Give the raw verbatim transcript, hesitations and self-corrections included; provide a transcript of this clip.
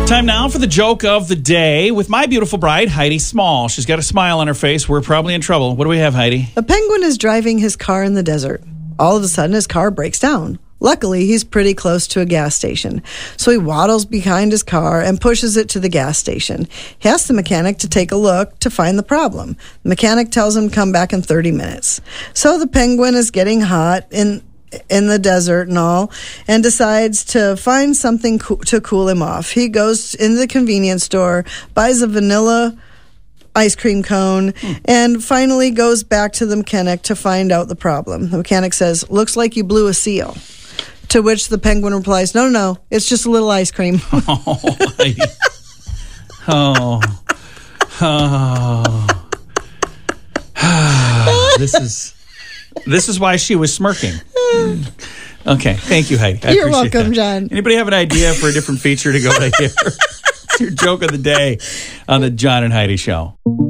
Time now for the joke of the day with my beautiful bride, Heidi Small. She's got a smile on her face. We're probably in trouble. What do we have, Heidi? A penguin is driving his car in the desert. All of a sudden, his car breaks down. Luckily, he's pretty close to a gas station. So he waddles behind his car and pushes it to the gas station. He asks the mechanic to take a look to find the problem. The mechanic tells him to come back in thirty minutes. So the penguin is getting hot in in the desert and all, and decides to find something co- to cool him off. He goes into the convenience store, buys a vanilla ice cream cone, hmm. and finally goes back to the mechanic to find out the problem. The mechanic says, "Looks like you blew a seal." To which the penguin replies, "No, no, no, it's just a little ice cream." Oh, Heidi. oh. oh. This is this is why she was smirking. Okay, thank you, Heidi. I You're appreciate welcome, that. John. Anybody have an idea for a different feature to go right here? It's your joke of the day on the John and Heidi Show.